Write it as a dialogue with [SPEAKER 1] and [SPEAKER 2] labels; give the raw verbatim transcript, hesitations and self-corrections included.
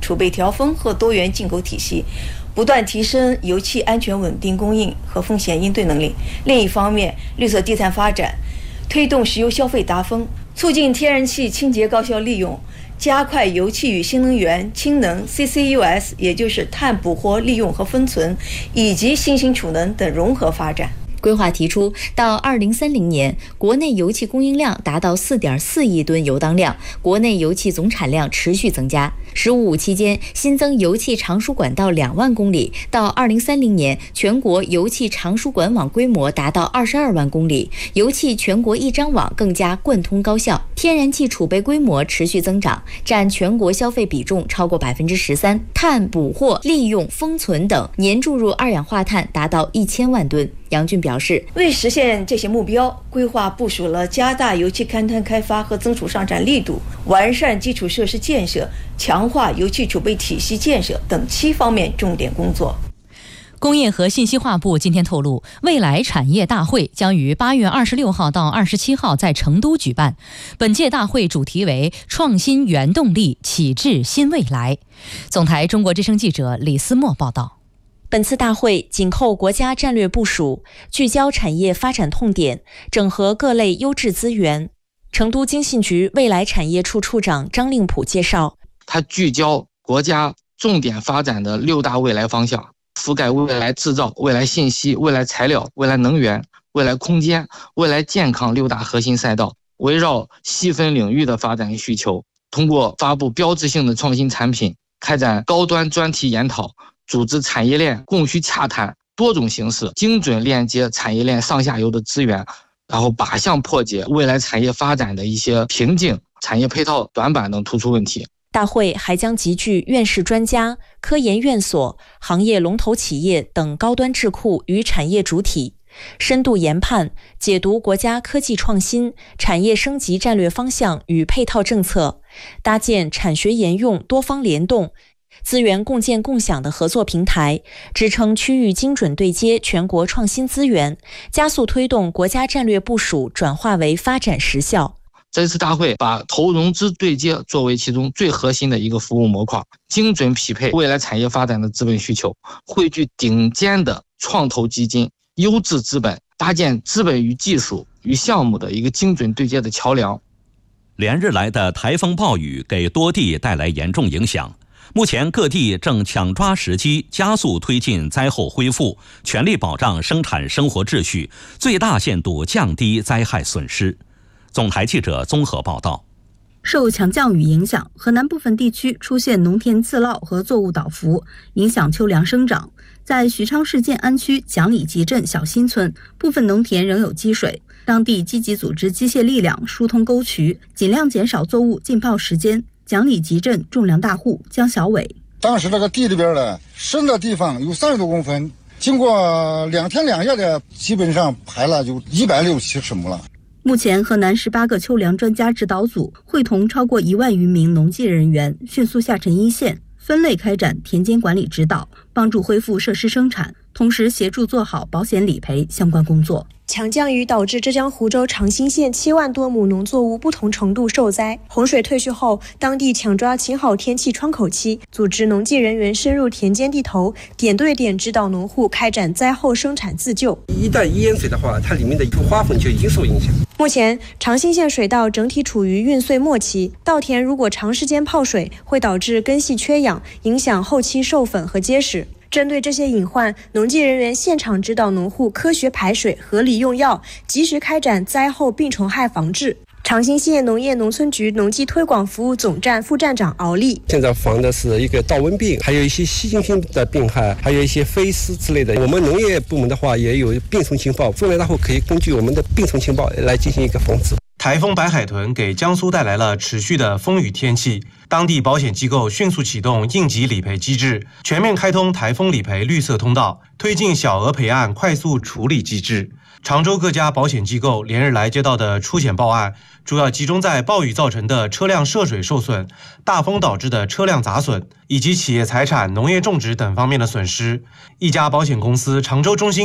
[SPEAKER 1] 储备调峰和多元进口体系，不断提升油气安全稳定供应和风险应对能力。另一方面，绿色低碳发展，推动石油消费达峰，促进天然气清洁高效利用，加快油气与新能源、氢能、C C U S， 也就是碳捕获、利用和封存，以及新型储能等融合发展。
[SPEAKER 2] 规划提出，到二零三零年，国内油气供应量达到四点四亿吨油当量，国内油气总产量持续增加。“十五五”期间，新增油气长输管道两万公里，到二零三零年，全国油气长输管网规模达到二十二万公里，油气全国一张网更加贯通高效。天然气储备规模持续增长，占全国消费比重超过百分之十三，碳捕获、利用、封存等年注入二氧化碳达到一千万吨。杨俊表示，
[SPEAKER 1] 为实现这些目标，规划部署了加大油气勘探开发和增储上产力度，完善基础设施建设，强化油气储备体系建设等七方面重点工作。
[SPEAKER 3] 工业和信息化部今天透露，未来产业大会将于八月二十六号到二十七号在成都举办。本届大会主题为“创新原动力，启智新未来”。总台中国之声记者李思墨报道。
[SPEAKER 2] 本次大会紧扣国家战略部署，聚焦产业发展痛点，整合各类优质资源。成都经信局未来产业处处长张令普介绍，
[SPEAKER 4] 它聚焦国家重点发展的六大未来方向，覆盖未来制造、未来信息、未来材料、未来能源、未来空间、未来健康六大核心赛道，围绕细分领域的发展需求，通过发布标志性的创新产品，开展高端专题研讨，组织产业链供需洽谈，多种形式精准链接产业链上下游的资源，然后靶向破解未来产业发展的一些瓶颈、产业配套短板等突出问题。
[SPEAKER 2] 大会还将集聚院士专家、科研院所、行业龙头企业等高端智库与产业主体，深度研判解读国家科技创新、产业升级战略方向与配套政策，搭建产学研用多方联动、资源共建共享的合作平台，支撑区域精准对接全国创新资源，加速推动国家战略部署转化为发展实效。
[SPEAKER 4] 这次大会把投融资对接作为其中最核心的一个服务模块，精准匹配未来产业发展的资本需求，汇聚顶尖的创投基金、优质资本，搭建资本与技术与项目的一个精准对接的桥梁。
[SPEAKER 5] 连日来的台风暴雨给多地带来严重影响，目前各地正抢抓时机，加速推进灾后恢复，全力保障生产生活秩序，最大限度降低灾害损失。总台记者综合报道。
[SPEAKER 6] 受强降雨影响，河南部分地区出现农田自涝和作物倒伏，影响秋粮生长。在许昌市建安区蒋里集镇小新村，部分农田仍有积水，当地积极组织机械力量疏通沟渠，尽量减少作物浸泡时间。蒋里集镇种粮大户江小伟，
[SPEAKER 7] 当时这个地里边的深的地方有三十多公分，经过两天两夜的，基本上排了就一百六七十亩了。
[SPEAKER 6] 目前，河南十八个秋粮专家指导组会同超过一万余名农技人员，迅速下沉一线，分类开展田间管理指导，帮助恢复设施生产，同时协助做好保险理赔相关工作。
[SPEAKER 8] 强降雨导致浙江湖州长兴县七万多亩农作物不同程度受灾。洪水退去后，当地抢抓晴好天气窗口期，组织农技人员深入田间地头，点对点指导农户开展灾后生产自救。
[SPEAKER 9] 一旦淹水的话，它里面的花粉就已经受影响。
[SPEAKER 8] 目前，长兴县水稻整体处于运穗末期，稻田如果长时间泡水，会导致根系缺氧，影响后期授粉和结实。针对这些隐患，农技人员现场指导农户科学排水、合理用药，及时开展灾后病虫害防治。长兴县农业农村局农技推广服务总站副站长敖丽，
[SPEAKER 9] 现在防的是一个稻瘟病，还有一些细菌性的病害，还有一些飞虱之类的。我们农业部门的话也有病虫情报，中来大后可以根据我们的病虫情报来进行一个防治。
[SPEAKER 10] 台风白海豚给江苏带来了持续的风雨天气，当地保险机构迅速启动应急理赔机制，全面开通台风理赔绿色通道，推进小额赔案快速处理机制。常州各家保险机构连日来接到的出险报案，主要集中在暴雨造成的车辆涉水受损、大风导致的车辆砸损，以及企业财产、农业种植等方面的损失。一家保险公司常州中心